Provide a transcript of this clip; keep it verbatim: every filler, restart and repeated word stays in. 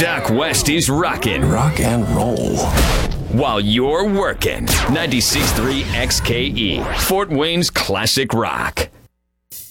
Doc West is rocking. Rock and roll. While you're working. ninety-six point three X K E, Fort Wayne's classic rock.